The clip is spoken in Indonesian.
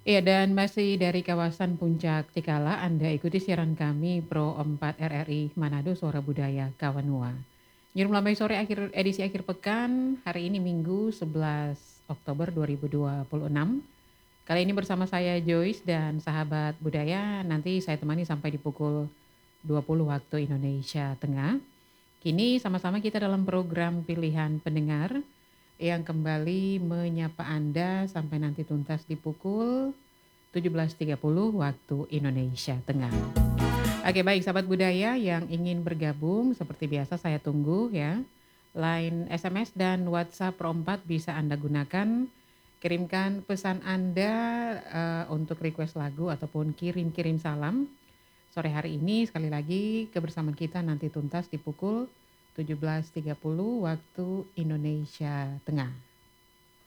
Iya, dan masih dari kawasan Puncak Tikala, Anda ikuti siaran kami Pro 4 RRI Manado Suara Budaya Kawanua. Nyirum Lambai Sore edisi akhir pekan, hari ini Minggu 11 Oktober 2026. Kali ini bersama saya Joyce dan sahabat budaya, nanti saya temani sampai di pukul 20 waktu Indonesia Tengah. Kini sama-sama kita dalam program pilihan pendengar yang kembali menyapa Anda sampai nanti tuntas di pukul 17.30 waktu Indonesia Tengah. Oke, baik sahabat budaya yang ingin bergabung seperti biasa saya tunggu ya. Line SMS dan WhatsApp Pro 4 bisa Anda gunakan. Kirimkan pesan Anda untuk request lagu ataupun kirim-kirim salam. Sore hari ini sekali lagi kebersamaan kita nanti tuntas di pukul 17.30 waktu Indonesia Tengah.